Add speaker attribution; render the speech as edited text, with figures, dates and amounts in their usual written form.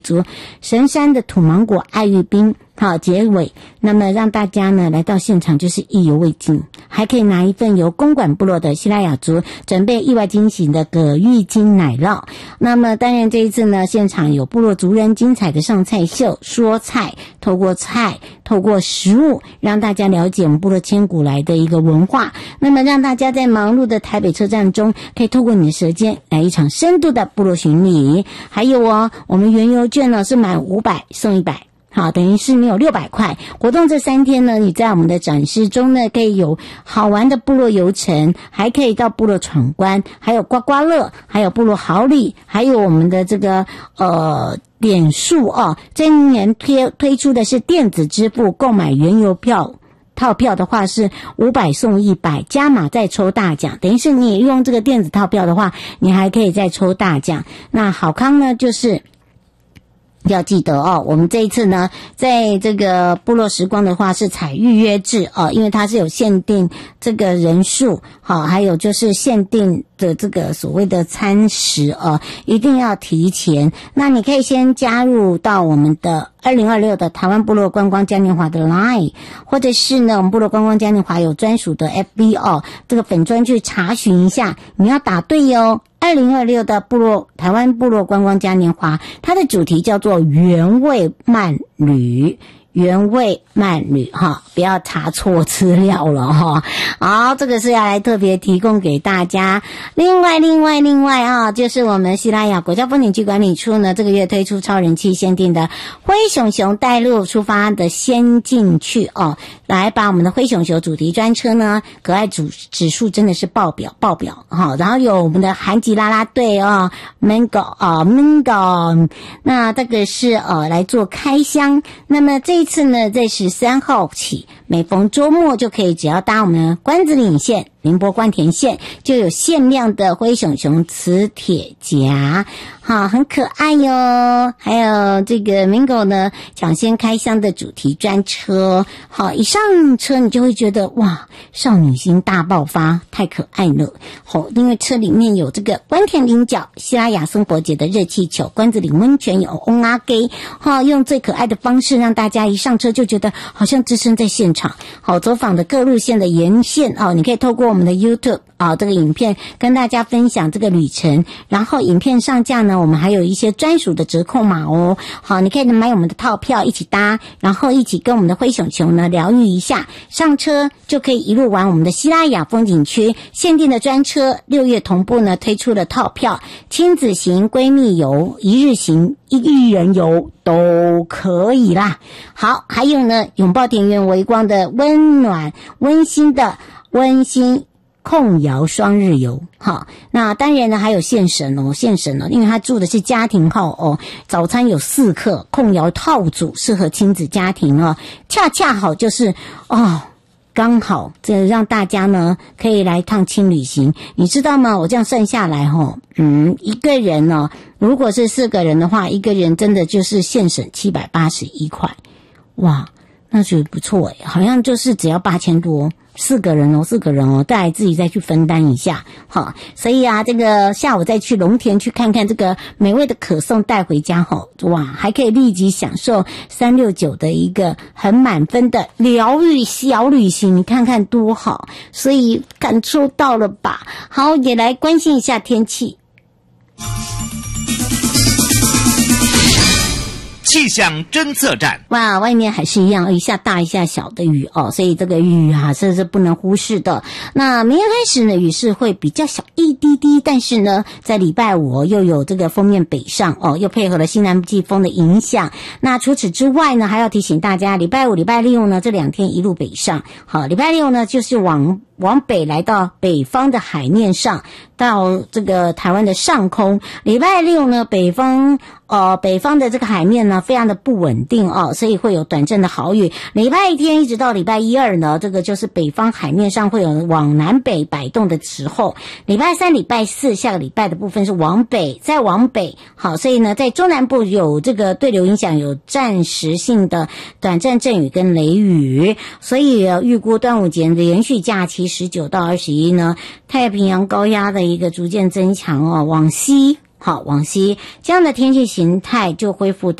Speaker 1: 族神山的土芒果爱玉冰，好，结尾，那么让大家呢来到现场就是意犹未尽，还可以拿一份由公馆部落的西拉雅族准备意外惊喜的葛玉金奶酪。那么当然这一次呢，现场有部落族人精彩的上菜秀，说菜，透过食物让大家了解我们部落千古来的一个文化，那么让大家在忙碌的台北车站中可以透过你的舌尖来一场深度的部落巡礼。还有我们原油券呢是满500送100，好，等于是你有600块。活动这3天呢，你在我们的展示中呢，可以有好玩的部落游程，还可以到部落闯关，还有刮刮乐，还有部落好礼，还有我们的这个点数今年推出的是电子支付，购买原油票套票的话是500送100，加码再抽大奖，等于是你用这个电子套票的话，你还可以再抽大奖。那好康呢，就是要记得我们这一次呢，在这个部落时光的话是采预约制因为它是有限定这个人数，还有就是限定的这个所谓的餐食一定要提前。那你可以先加入到我们的2026的台湾部落观光嘉年华的 LINE， 或者是呢我们部落观光嘉年华有专属的 FB 这个粉专去查询一下，你要打对2026的台湾部落观光嘉年华，它的主题叫做原味慢旅，不要查错资料了好，这个是要来特别提供给大家。另外就是我们西拉雅国家风景区管理处呢，这个月推出超人气限定的灰熊熊带路出发的先进去来把我们的灰熊熊主题专车呢，可爱指数真的是爆表然后有我们的韩籍啦啦队Mango， 那这个是来做开箱。那么这一次呢，在13号起，每逢周末就可以只要搭我们的关子岭线、宁波关田线，就有限量的灰熊熊磁铁夹，很可爱哟。还有这个 Mingo 呢，抢先开箱的主题专车，一上车你就会觉得哇，少女心大爆发，太可爱了。因为车里面有这个关田菱角、西拉雅生活节的热气球、关子岭温泉有翁阿给，用最可爱的方式让大家一上车就觉得好像置身在现场。走访的各路线的沿线你可以透过我们的 YouTube这个影片跟大家分享这个旅程，然后影片上架呢，我们还有一些专属的折扣码你可以买我们的套票一起搭，然后一起跟我们的灰熊熊呢疗愈一下，上车就可以一路玩我们的西拉雅风景区限定的专车。6月同步呢推出了套票，亲子行、闺蜜游、一日行、一人游都可以啦。好，还有呢，拥抱田园微光的温暖温馨控窑双日游。那当然呢还有现省因为他住的是家庭号早餐有4客控窑套组，适合亲子家庭恰好就是刚好这让大家呢可以来趟轻旅行。你知道吗，我这样算下来一个人如果是4个人的话，一个人真的就是现省781块，哇，那就不错好像就是只要8000多，4个人再自己再去分担一下所以这个下午再去龙田去看看这个美味的可颂带回家哇，还可以立即享受369的一个很满分的疗愈小旅行，你看看多好，所以感受到了吧。好，也来关心一下天气。
Speaker 2: 气象侦测站。
Speaker 1: 哇，外面还是一样一下大一下小的雨所以这个雨这是不能忽视的。那明天开始呢，雨势会比较小一滴滴，但是呢在礼拜5又有这个锋面北上又配合了西南季风的影响。那除此之外呢，还要提醒大家，礼拜5、礼拜6呢这2天一路北上。好，礼拜6呢就是往北来到北方的海面上，到这个台湾的上空。礼拜6呢，北方的这个海面呢非常的不稳定所以会有短暂的豪雨。礼拜天一直到礼拜1、2呢，这个就是北方海面上会有往南北摆动的时候。礼拜3、礼拜4下个礼拜的部分是往北，再往北。好，所以呢在中南部有这个对流影响，有暂时性的短暂阵雨跟雷雨。所以预估端午节的连续假期19到21呢，太平洋高压的一个逐渐增强往西好往西，这样的天气形态就恢复到